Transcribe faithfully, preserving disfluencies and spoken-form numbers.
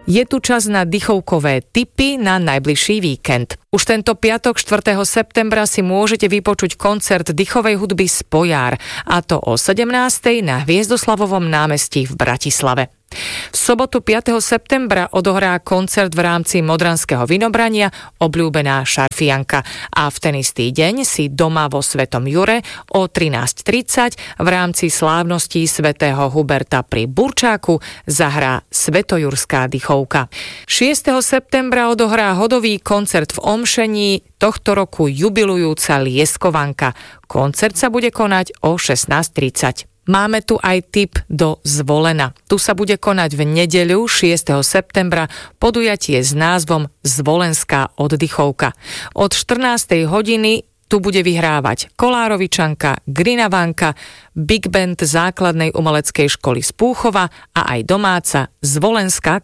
Je tu čas na dychovkové tipy na najbližší víkend. Už tento piatok štvrtého septembra si môžete vypočuť koncert dychovej hudby Spojar, a to o sedemnástej na Hviezdoslavovom námestí v Bratislave. V sobotu piateho septembra odohrá koncert v rámci Modranského vinobrania obľúbená Šarfianka a v ten istý deň si doma vo Svetom Jure o trinásť tridsať v rámci slávností svätého Huberta pri Burčáku zahrá Svetojurská dychovka. šiesteho septembra odohrá hodový koncert v Omšení tohto roku jubilujúca Lieskovanka. Koncert sa bude konať o šestnásť tridsať. Máme tu aj tip do Zvolena. Tu sa bude konať v nedeľu šiesteho septembra podujatie s názvom Zvolenská oddychovka. Od štrnástej hodiny tu bude vyhrávať Kolárovičanka, Grinavanka, Big Band základnej umeleckej školy z Púchova a aj domáca Zvolenská